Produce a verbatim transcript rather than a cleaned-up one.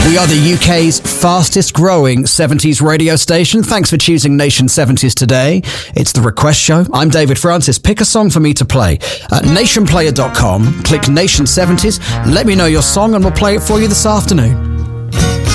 We are the U K's fastest growing seventies radio station. Thanks for choosing Nation seventies today. It's the Request Show. I'm David Francis. Pick a song for me to play. At nation player dot com, click Nation seventies, let me know your song and we'll play it for you this afternoon.